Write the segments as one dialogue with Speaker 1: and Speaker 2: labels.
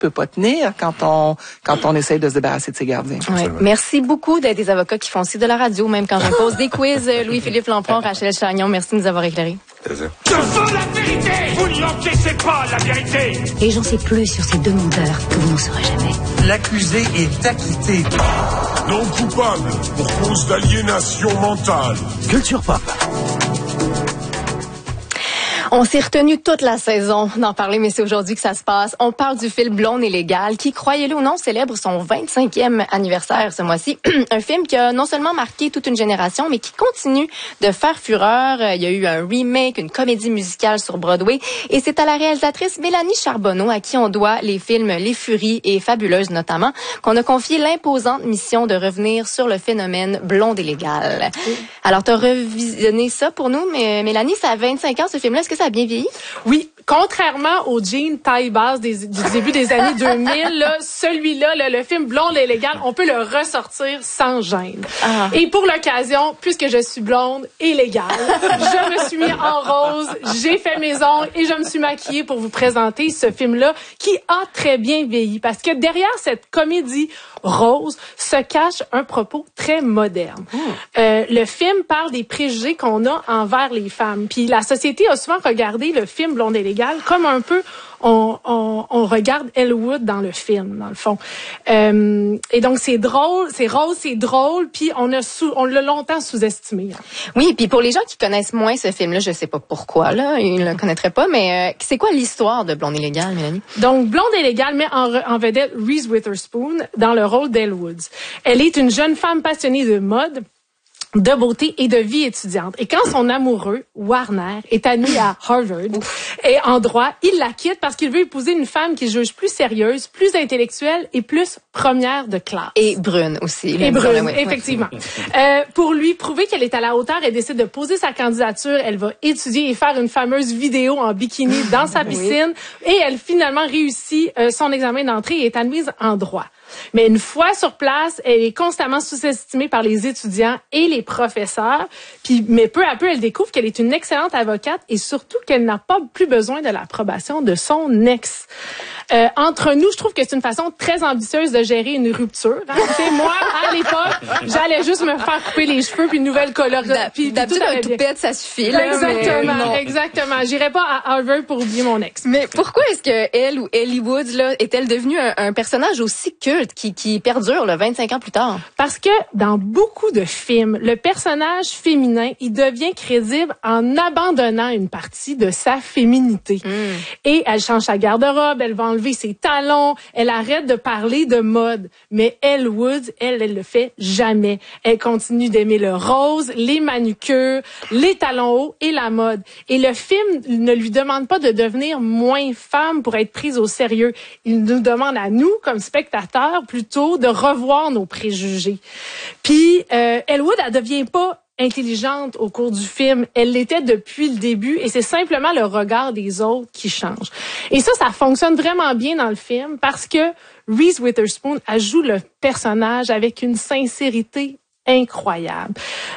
Speaker 1: peut pas tenir quand on essaye de se débarrasser de ses gardiens.
Speaker 2: Ouais. Merci beaucoup d'être des avocats qui font aussi de la radio, même quand j'impose des quiz. Louis-Philippe Lampron, Rachel Chagnon, merci de nous avoir éclairés.
Speaker 3: Je veux la vérité! Vous n'encaissez pas la vérité!
Speaker 4: Et j'en sais plus sur ces demandeurs que vous n'en saurez jamais.
Speaker 5: L'accusé est acquitté.
Speaker 6: Non coupable pour cause d'aliénation mentale.
Speaker 5: Culture Pop.
Speaker 2: On s'est retenu toute la saison d'en parler, mais c'est aujourd'hui que ça se passe. On parle du film Blonde et légale, qui, croyez-le ou non, célèbre son 25e anniversaire ce mois-ci. Un film qui a non seulement marqué toute une génération, mais qui continue de faire fureur. Il y a eu un remake, une comédie musicale sur Broadway. Et c'est à la réalisatrice Mélanie Charbonneau, à qui on doit les films Les Furies et Fabuleuse notamment, qu'on a confié l'imposante mission de revenir sur le phénomène Blonde et légale. Alors, t'as revisionné ça pour nous, mais Mélanie, ça a 25 ans ce film-là. Est-ce que ça a bien vieilli?
Speaker 7: Oui, contrairement au jean taille basse du début des années 2000, là, celui-là, là, le film Blonde et légale, on peut le ressortir sans gêne. Ah. Et pour l'occasion, puisque je suis blonde et légale, je me suis mis en rose, j'ai fait mes ongles et je me suis maquillée pour vous présenter ce film-là qui a très bien vieilli. Parce que derrière cette comédie rose se cache un propos très moderne. Le film parle des préjugés qu'on a envers les femmes. Puis la société a souvent regardé le film Blonde et légale comme un peu on regarde Elle Wood dans le film, dans le fond. Et donc c'est drôle, c'est rose, c'est drôle, puis on l'a longtemps sous-estimé.
Speaker 2: Oui, puis pour les gens qui connaissent moins ce film-là, je sais pas pourquoi là, ils le connaîtraient pas, mais c'est quoi l'histoire de Blonde et légale, Mélanie?
Speaker 7: Donc Blonde et légale met en vedette Reese Witherspoon dans le rôle d'Elle Woods. Elle est une jeune femme passionnée de mode, de beauté et de vie étudiante. Et quand son amoureux, Warner, est admis à Harvard et en droit, il la quitte parce qu'il veut épouser une femme qu'il juge plus sérieuse, plus intellectuelle et plus première de classe.
Speaker 2: Et brune aussi.
Speaker 7: Et brune, effectivement. Pour lui prouver qu'elle est à la hauteur, elle décide de poser sa candidature. Elle va étudier et faire une fameuse vidéo en bikini dans sa piscine. Et elle finalement réussit son examen d'entrée et est admise en droit. Mais une fois sur place, elle est constamment sous-estimée par les étudiants et les professeurs. Mais peu à peu, elle découvre qu'elle est une excellente avocate et surtout qu'elle n'a pas plus besoin de l'approbation de son ex. Entre nous, je trouve que c'est une façon très ambitieuse de gérer une rupture. Hein? Moi, à l'époque, j'allais juste me faire couper les cheveux puis une nouvelle coloration.
Speaker 2: D'habitude, un toupette, ça suffit. Là,
Speaker 7: exactement. J'irais pas à Harvard pour oublier mon ex.
Speaker 2: Mais pourquoi est-ce que elle ou Ellie Woods là est-elle devenue un personnage aussi culte qui perdure là, 25 ans plus tard?
Speaker 7: Parce que dans beaucoup de films, le personnage féminin, il devient crédible en abandonnant une partie de sa féminité. Et elle change sa garde-robe, elle va enlever ses talons, elle arrête de parler de mode. Mais Elle Woods, elle le fait jamais. Elle continue d'aimer le rose, les manucures, les talons hauts et la mode. Et le film ne lui demande pas de devenir moins femme pour être prise au sérieux. Il nous demande à nous, comme spectateurs, plutôt de revoir nos préjugés. Puis, Elle Wood, elle devient pas intelligente au cours du film. Elle l'était depuis le début et c'est simplement le regard des autres qui change. Et ça fonctionne vraiment bien dans le film parce que Reese Witherspoon, elle joue le personnage avec une sincérité incroyable.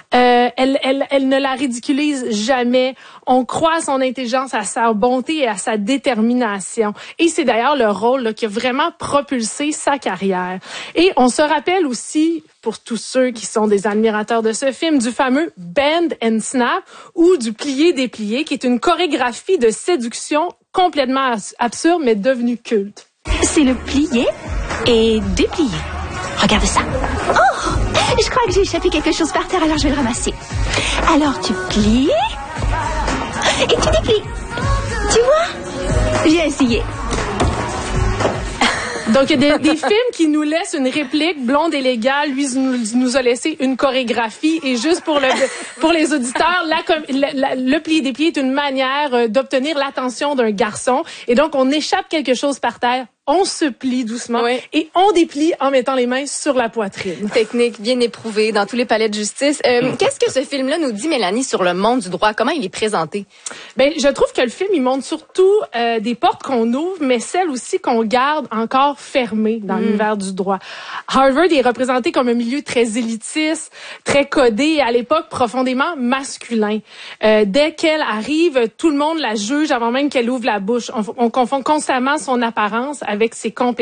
Speaker 7: Elle ne la ridiculise jamais. On croit à son intelligence, à sa bonté et à sa détermination. Et c'est d'ailleurs le rôle là, qui a vraiment propulsé sa carrière. Et on se rappelle aussi, pour tous ceux qui sont des admirateurs de ce film, du fameux Bend and Snap ou du plié-déplié, qui est une chorégraphie de séduction complètement absurde, mais devenue culte.
Speaker 4: C'est le plié et déplié. Regarde ça. Oh! Je crois que j'ai échappé quelque chose par terre, alors je vais le ramasser. Alors tu plies et tu déplies. Tu vois? J'ai essayé.
Speaker 7: Donc, il y a des films qui nous laissent une réplique, Blonde et légale, lui nous a laissé une chorégraphie. Et juste pour les auditeurs, le plié-déplié est une manière d'obtenir l'attention d'un garçon. Et donc, on échappe quelque chose par terre. On se plie doucement et on déplie en mettant les mains sur la poitrine.
Speaker 2: Technique bien éprouvée dans tous les palais de justice. Qu'est-ce que ce film-là nous dit, Mélanie, sur le monde du droit? Comment il est présenté?
Speaker 7: Ben, je trouve que le film, il montre surtout des portes qu'on ouvre, mais celles aussi qu'on garde encore fermées dans l'univers du droit. Harvard est représenté comme un milieu très élitiste, très codé et à l'époque profondément masculin. Dès qu'elle arrive, tout le monde la juge avant même qu'elle ouvre la bouche. On confond constamment son apparence avec ses compétences.